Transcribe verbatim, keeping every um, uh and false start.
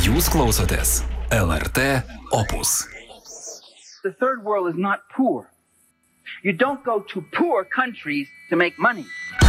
Jūs klausotės L R T Opus. The third world is not poor. You don't go to poor countries to make money.